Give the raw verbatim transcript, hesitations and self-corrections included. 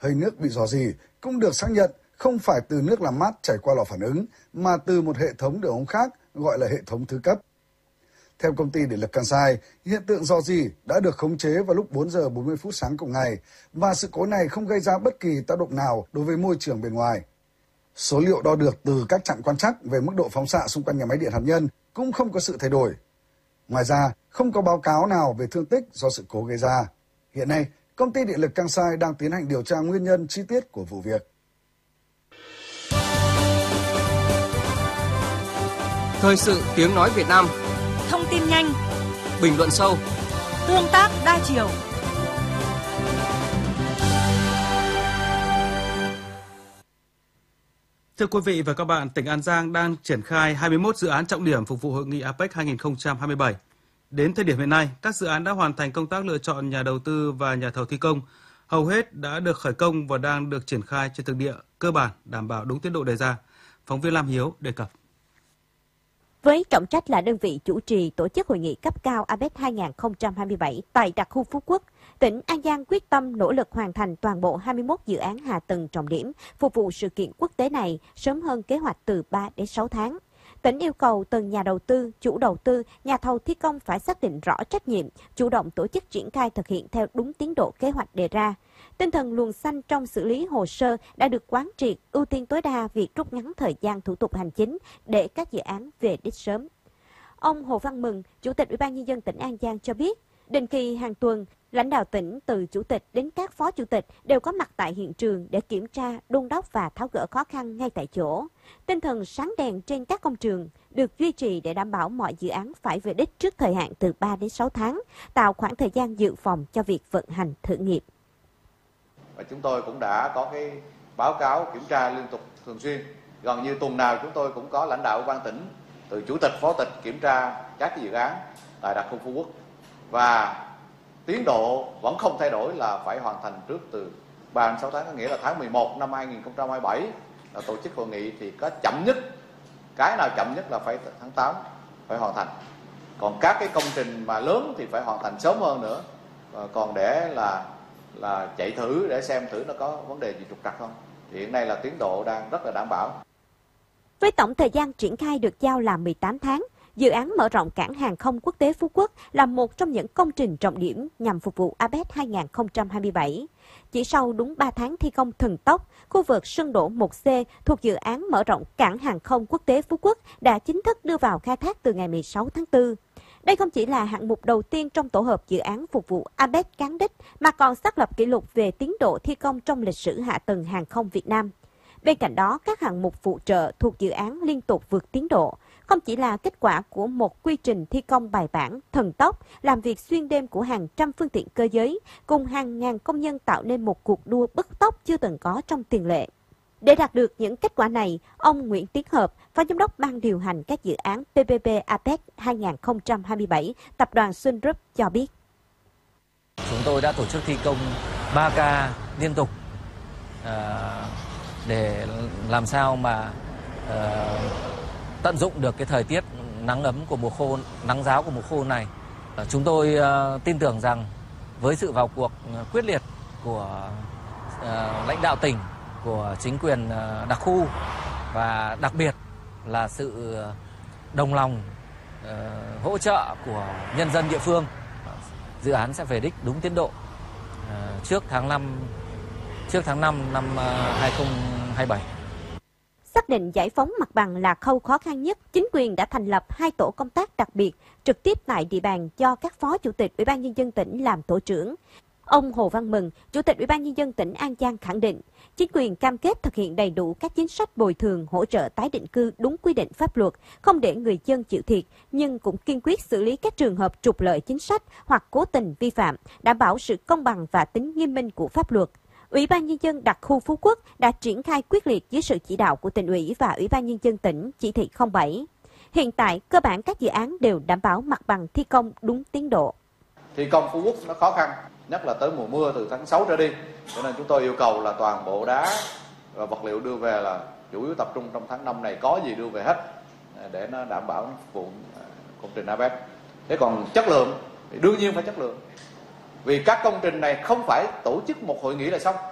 Hơi nước bị rò rỉ cũng được xác nhận không phải từ nước làm mát chảy qua lò phản ứng, mà từ một hệ thống đường ống khác gọi là hệ thống thứ cấp. Theo công ty điện lực Kansai, hiện tượng rò rỉ đã được khống chế vào lúc bốn giờ bốn mươi phút sáng cùng ngày và sự cố này không gây ra bất kỳ tác động nào đối với môi trường bên ngoài. Số liệu đo được từ các trạm quan trắc về mức độ phóng xạ xung quanh nhà máy điện hạt nhân cũng không có sự thay đổi. Ngoài ra, không có báo cáo nào về thương tích do sự cố gây ra. Hiện nay, công ty điện lực Kansai đang tiến hành điều tra nguyên nhân chi tiết của vụ việc. Thời sự tiếng nói Việt Nam. Thông tin nhanh, bình luận sâu, tương tác đa chiều. Thưa quý vị và các bạn, tỉnh An Giang đang triển khai hai mươi mốt dự án trọng điểm phục vụ hội nghị a pếch hai không hai bảy. Đến thời điểm hiện nay, các dự án đã hoàn thành công tác lựa chọn nhà đầu tư và nhà thầu thi công. Hầu hết đã được khởi công và đang được triển khai trên thực địa, cơ bản đảm bảo đúng tiến độ đề ra. Phóng viên Lam Hiếu đề cập. Với trọng trách là đơn vị chủ trì tổ chức hội nghị cấp cao a pếch hai không hai bảy tại đặc khu Phú Quốc, tỉnh An Giang quyết tâm nỗ lực hoàn thành toàn bộ hai mươi mốt dự án hạ tầng trọng điểm phục vụ sự kiện quốc tế này sớm hơn kế hoạch từ ba đến sáu tháng. Tỉnh yêu cầu từng nhà đầu tư, chủ đầu tư, nhà thầu thi công phải xác định rõ trách nhiệm, chủ động tổ chức triển khai thực hiện theo đúng tiến độ kế hoạch đề ra. Tinh thần luồng xanh trong xử lý hồ sơ đã được quán triệt, ưu tiên tối đa việc rút ngắn thời gian thủ tục hành chính để các dự án về đích sớm. Ông Hồ Văn Mừng, Chủ tịch Ủy ban Nhân dân tỉnh An Giang cho biết, định kỳ hàng tuần, lãnh đạo tỉnh từ chủ tịch đến các phó chủ tịch đều có mặt tại hiện trường để kiểm tra, đôn đốc và tháo gỡ khó khăn ngay tại chỗ. Tinh thần sáng đèn trên các công trường được duy trì để đảm bảo mọi dự án phải về đích trước thời hạn từ ba đến sáu tháng, tạo khoảng thời gian dự phòng cho việc vận hành thử nghiệm. Và chúng tôi cũng đã có cái báo cáo kiểm tra liên tục thường xuyên. Gần như tuần nào chúng tôi cũng có lãnh đạo ban tỉnh, từ chủ tịch, phó tịch kiểm tra các dự án tại đặc khu Phú Quốc. Và tiến độ vẫn không thay đổi là phải hoàn thành trước từ ba đến sáu tháng, có nghĩa là tháng mười một năm hai không hai bảy là tổ chức hội nghị, thì có chậm nhất, cái nào chậm nhất là phải tháng tám phải hoàn thành. Còn các cái công trình mà lớn thì phải hoàn thành sớm hơn nữa. Và còn để là là chạy thử để xem thử nó có vấn đề gì trục trặc không. Thì hiện nay là tiến độ đang rất là đảm bảo. Với tổng thời gian triển khai được giao là mười tám tháng, dự án mở rộng cảng hàng không quốc tế Phú Quốc là một trong những công trình trọng điểm nhằm phục vụ a pếch hai không hai bảy. Chỉ sau đúng ba tháng thi công thần tốc, khu vực sân đỗ một C thuộc dự án mở rộng cảng hàng không quốc tế Phú Quốc đã chính thức đưa vào khai thác từ ngày mười sáu tháng tư. Đây không chỉ là hạng mục đầu tiên trong tổ hợp dự án phục vụ a pếch cán đích, mà còn xác lập kỷ lục về tiến độ thi công trong lịch sử hạ tầng hàng không Việt Nam. Bên cạnh đó, các hạng mục phụ trợ thuộc dự án liên tục vượt tiến độ, không chỉ là kết quả của một quy trình thi công bài bản, thần tốc, làm việc xuyên đêm của hàng trăm phương tiện cơ giới, cùng hàng ngàn công nhân tạo nên một cuộc đua bứt tốc chưa từng có trong tiền lệ. Để đạt được những kết quả này, ông Nguyễn Tiến Hợp, Phó Giám đốc Ban điều hành các dự án pê pê pê a pếch hai không hai bảy, Tập đoàn Sun Group cho biết. Chúng tôi đã tổ chức thi công ba ca liên tục à, để làm sao mà à, tận dụng được cái thời tiết nắng ấm của mùa khô, nắng ráo của mùa khô này. À, chúng tôi à, tin tưởng rằng với sự vào cuộc quyết liệt của à, lãnh đạo tỉnh, của chính quyền đặc khu và đặc biệt là sự đồng lòng uh, hỗ trợ của nhân dân địa phương, dự án sẽ về đích đúng tiến độ uh, trước tháng năm trước tháng năm năm uh, hai không hai bảy. Xác định giải phóng mặt bằng là khâu khó khăn nhất, chính quyền đã thành lập hai tổ công tác đặc biệt trực tiếp tại địa bàn do các phó chủ tịch Ủy ban Nhân dân tỉnh làm tổ trưởng. Ông Hồ Văn Mừng, Chủ tịch Ủy ban Nhân dân tỉnh An Giang khẳng định, chính quyền cam kết thực hiện đầy đủ các chính sách bồi thường, hỗ trợ tái định cư đúng quy định pháp luật, không để người dân chịu thiệt, nhưng cũng kiên quyết xử lý các trường hợp trục lợi chính sách hoặc cố tình vi phạm, đảm bảo sự công bằng và tính nghiêm minh của pháp luật. Ủy ban Nhân dân đặc khu Phú Quốc đã triển khai quyết liệt dưới sự chỉ đạo của tỉnh ủy và Ủy ban Nhân dân tỉnh chỉ thị không bảy. Hiện tại, cơ bản các dự án đều đảm bảo mặt bằng thi công đúng tiến độ. Thi công Phú Quốc nó khó khăn, nhất là tới mùa mưa từ tháng sáu trở đi, cho nên chúng tôi yêu cầu là toàn bộ đá và vật liệu đưa về là chủ yếu tập trung trong tháng năm này, có gì đưa về hết để nó đảm bảo phục vụ công trình a pếch. Thế còn chất lượng thì đương nhiên phải chất lượng, vì các công trình này không phải tổ chức một hội nghị là xong.